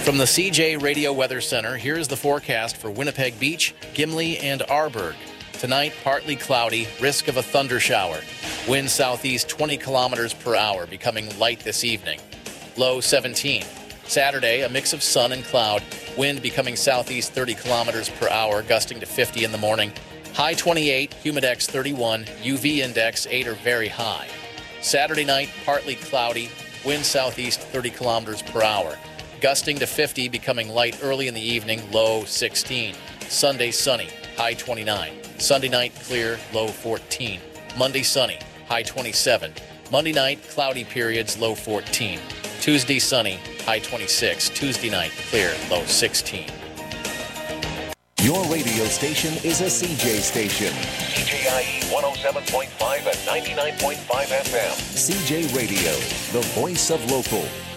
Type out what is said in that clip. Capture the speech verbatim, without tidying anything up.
From the C J Radio Weather Center, here's the forecast for Winnipeg Beach, Gimli, and Arborg. Tonight, partly cloudy, risk of a thunder shower. Wind southeast twenty kilometers per hour, becoming light this evening. Low seventeen. Saturday, a mix of sun and cloud. Wind becoming southeast thirty kilometers per hour, gusting to fifty in the morning. High twenty-eight, humidex thirty-one, U V index eight or very high. Saturday night, partly cloudy, wind southeast thirty kilometers per hour. Gusting to fifty, becoming light early in the evening, low sixteen. Sunday sunny, high twenty-nine. Sunday night clear, low fourteen. Monday sunny, high twenty-seven. Monday night cloudy periods, low fourteen. Tuesday sunny, high twenty-six. Tuesday night clear, low sixteen. Your radio station is a C J station. C J I E one oh seven point five and ninety-nine point five F M. C J Radio, the voice of local.